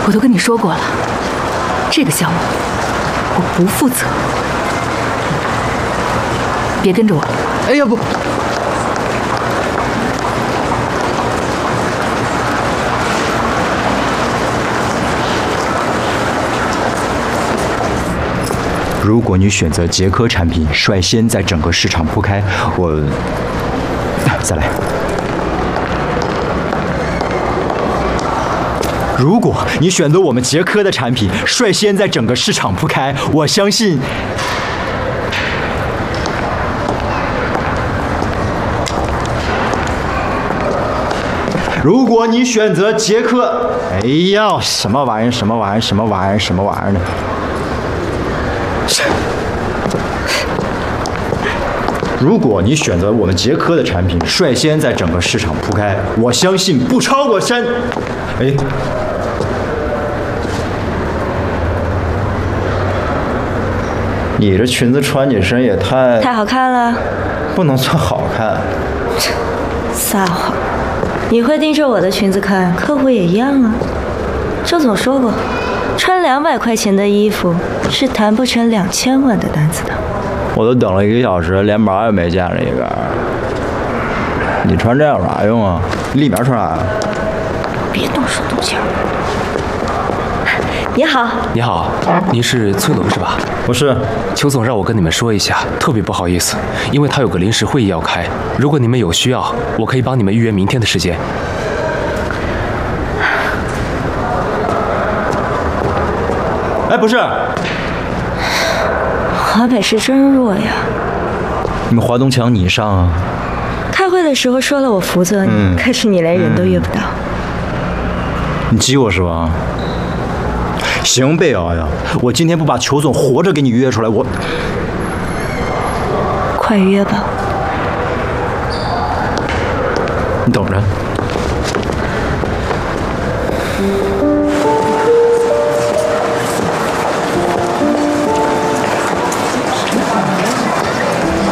我都跟你说过了，这个项目我不负责。别跟着我。 哎呀不！如果你选择捷科产品率先在整个市场铺开，再来。如果你选择我们捷科的产品率先在整个市场铺开，我相信。如果你选择捷科，哎呀，什么玩意儿？什么玩意儿？什么玩意儿？什么玩意儿呢？如果你选择我们捷科的产品率先在整个市场铺开，我相信不超过3。哎，你这裙子穿起身也太好看了， 不能算好看。 撒谎！你会盯着我的裙子看，客户也一样啊。周总说过，穿200块钱的衣服是谈不成2000万的单子的。 我都等了1个小时，连毛也没见着一根。你穿这有啥用啊？里面穿啥呀？ 别动手动脚。你好， 你好，您是崔龙是吧？ 不是， 邱总让我跟你们说一下，特别不好意思，因为他有个临时会议要开。如果你们有需要，我可以帮你们预约明天的时间。 哎，不是， 华北是真弱呀。 你们华东强你上啊？ 开会的时候说了我辅佐你，可是你连人都约不到。 你激我是吧？行，贝瑶呀，我今天不把裘总活着给你约出来，我快约吧。 你等着。